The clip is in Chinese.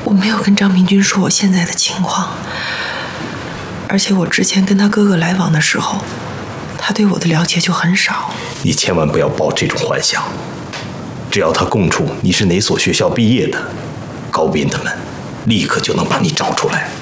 我没有跟张明军说我现在的情况，而且我之前跟他哥哥来往的时候，他对我的了解就很少。 你千万不要抱这种幻想，只要他供出你是哪所学校毕业的，高斌他们立刻就能把你找出来。